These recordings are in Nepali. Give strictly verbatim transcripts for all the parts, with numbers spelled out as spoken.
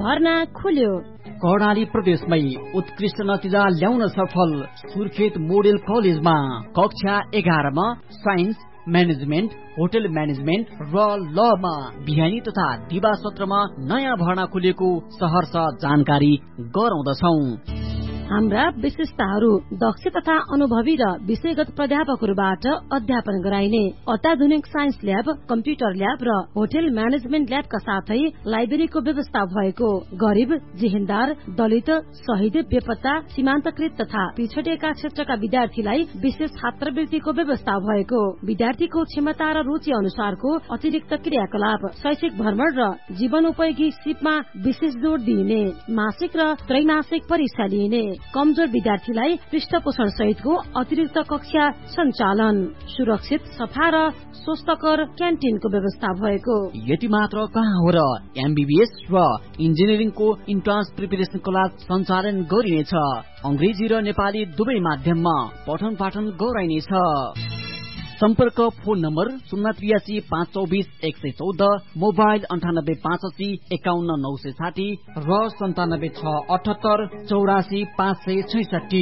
भर्ना खुल्यो। कर्णाली प्रदेशमै उत्कृष्ट नतिजा ल्याउन सफल सुर्खेत मोडेल कलेजमा कक्षा एघारमा साइन्स, म्यानेजमेन्ट, होटल म्यानेजमेन्ट र लमा बिहानी तथा दिवा सत्रमा नयाँ भर्ना खुलेको सहर्ष जानकारी गराउँदछौ। हाम्रा विशेषताहरू दक्ष तथा अनुभवी र विषयगत प्राध्यापकहरूबाट अध्यापन गराइने अत्याधुनिक साइन्स ल्याब, कम्प्युटर ल्याब र होटल म्यानेजमेन्ट ल्याबका साथै लाइब्रेरीको व्यवस्था भएको, गरिब, जिहेन्दार, दलित, शहीद, बेपत्ता, सीमान्तकृत तथा पिछडिएका क्षेत्रका विद्यार्थीलाई विशेष छात्रवृत्तिको व्यवस्था भएको, विद्यार्थीको क्षमता र रुचि अनुसारको अतिरिक्त क्रियाकलाप, शैक्षिक भ्रमण र जीवनोपयोगी सिपमा विशेष जोड़ दिइने, मासिक र त्रैमासिक परीक्षा लिइने, कमजोर विद्यार्थीलाई पृष्ठपोषण सहितको अतिरिक्त कक्षा सञ्चालन, सुरक्षित, सफा र स्वस्थकर क्यान्टिनको व्यवस्था भएको। यति मात्र कहाँ हो र एमबीबीएस र इन्जिनियरिङको इन्ट्रान्स प्रिपरेसन क्लास सञ्चालन गरिनेछ। अंग्रेजी र नेपाली दुवै माध्यममा पठन पाठन गराइनेछ। सम्पर्क फोन नम्बर शून्य त्रियासी पाँच चौबिस एक सय चौध, मोबाइल अन्ठानब्बे पाँच अस्सी एकाउन्न नौ सय साठी र सन्तानब्बे छ अठहत्तर चौरासी पाँच सय छैसठी।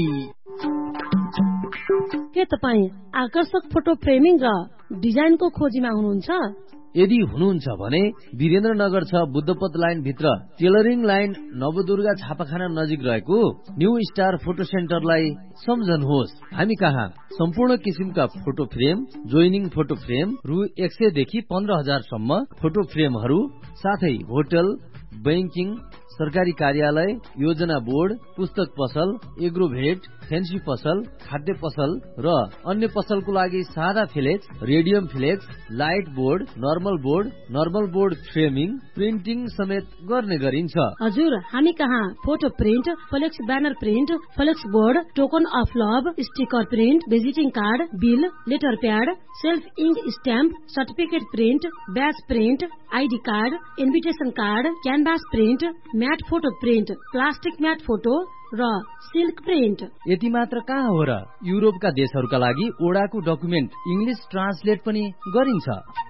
के तपाईँ आकर्षक फोटो फ्रेमिङ र डिजाइनको खोजीमा हुनुहुन्छ? यदि हुनुहुन्छ भने वीरेन्द्रनगर छ बुद्धपथ लाइन भित्र टेलरिङ लाइन नवदुर्गा छापाखाना नजिक रहेको न्यू स्टार फोटो सेन्टरलाई सम्झनुहोस्। हामी कहाँ सम्पूर्ण किसिमका photo frame, joining photo frame रु एक सय देखि पन्ध्र हजार सम्म फोटो फ्रेमहरू, साथै होटल, बैंकिङ, सरकारी कार्यालय, योजना बोर्ड, पुस्तक पसल, एग्रोभेट, फेन्सी पसल, खाद्य पसल र अन्य पसलको लागि सादा flex, radium flex, light board, normal board, normal board framing, printing समेत गर्ने गरिन्छ। हजुर, हामी कहाँ photo print, flex banner print, flex board, token of love, sticker print, visiting card, bill, letter pad, self ink stamp, certificate print, ब्याज print, ID card, invitation card, canvas print, mat photo print, plastic mat photo र सिल्क प्रिन्ट। यति मात्र कहाँ हो र युरोपका देशहरूका लागि ओडाको डकुमेन्ट इंग्लिश ट्रान्सलेट पनि गरिन्छ।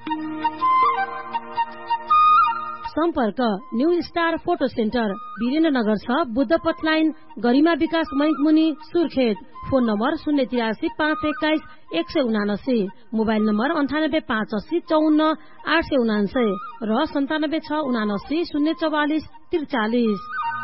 सम्पर्क new star photo centre, Birendranagar छ बुद्धपथ लाइन, गरिमा विकास मैकमुनि, सुर्खेत। फोन नम्बर शून्य तिरासी पाँच एक्काइस एक सय उनासी, मोबाइल नम्बर अन्ठानब्बे पाँच अस्सी चौन्न आठ सय उनासय र सन्तानब्बे छ उनासी शून्य चौवालिस त्रिचालिस।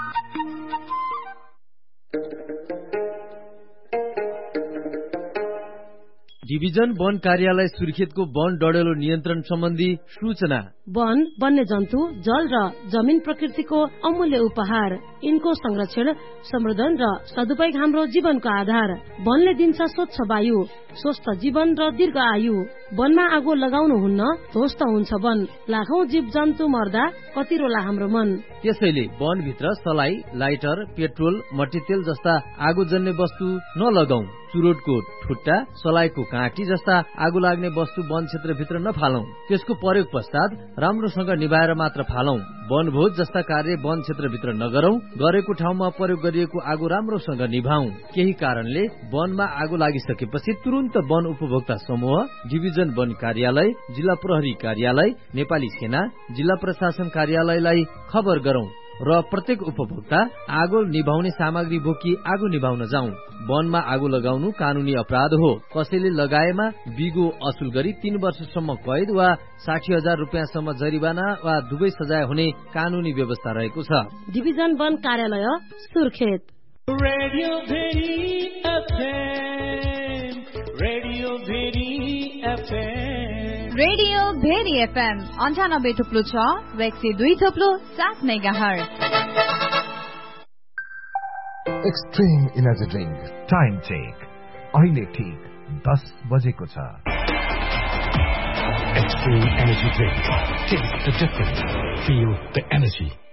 डिभिजन वन कार्यालय सुर्खेतको वन डडेलो नियन्त्रण सम्बन्धी सूचना। वन, वन्यजन्तु, जल र जमिन प्रकृतिको अमूल्य उपहार। यिनको संरक्षण, संवर्धन र सदुपयोग हाम्रो जीवनको आधार। वनले दिन्छ स्वच्छ वायु, स्वस्थ जीवन र दीर्घ आयु। वनमा आगो लगाउनुहुन्न, ध्वस्त हुन्छ वन। लाखौं जीव जन्तु मर्दा कति रोला हाम्रो मन। त्यसैले वनभित्र सलाई, लाइटर, पेट्रोल, मट्टीतेल जस्ता आगोजन्य वस्तु नलगाऊ। चुरोटको ठुट्टा, सलाइको काँटी जस्ता आगो लाग्ने वस्तु वन क्षेत्रभित्र नफालौं। त्यसको प्रयोग पश्चात राम्रोसँग निभाएर मात्र फालौं। वनभोज जस्ता कार्य वन क्षेत्रभित्र नगरौं। गरेको ठाउँमा प्रयोग गरिएको आगो राम्रोसँग निभाऊ। केही कारणले वनमा आगो लागिसकेपछि तुरन्त वन उपभोक्ता समूह, डिभिजन वन कार्यालय, जिल्ला प्रहरी कार्यालय, नेपाली सेना, जिल्ला प्रशासन कार्यालयलाई खबर गरौं र प्रत्येक उपभोक्ता आगो निभाउने सामग्री बोकी आगो निभाउन जाउँ। वनमा आगो लगाउनु कानूनी अपराध हो। कसैले लगाएमा बिगो असुल गरी तीन वर्षसम्म कैद वा साठी हजार रुपियाँसम्म जरिवाना वा दुवै सजाय हुने कानूनी व्यवस्था रहेको छ। डिभिजन वन कार्यालय Surkhet. Radio very FM, radio very FM, radio very FM अन्ठानब्बे थुप्लो छ र एक सय दुई थुप्लो सात megahertz. Extreme energy drink time check अहिले ठीक दस बजेको छ। Extreme energy drink, test the difference, feel the energy.